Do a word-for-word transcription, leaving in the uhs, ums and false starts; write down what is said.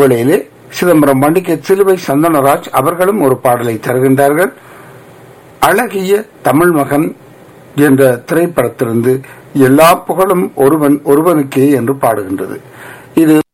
வேளையிலே சிதம்பரம் பண்டிகை சிலுவை சந்தனராஜ் அவர்களும் ஒரு பாடலை தருகின்றார்கள். அழகிய தமிழ் மகன் என்ற திரைப்படத்திலிருந்து எல்லா புகழும் ஒருவன் ஒருவனுக்கே என்று பாடுகின்றது. இது